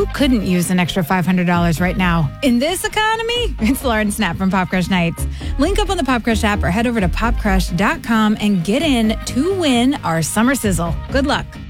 who couldn't use an extra $500 right now? In this economy, it's Lauren Snap from Pop Crush Nights. Link up on the Pop Crush app or head over to popcrush.com and get in to win our summer sizzle. Good luck.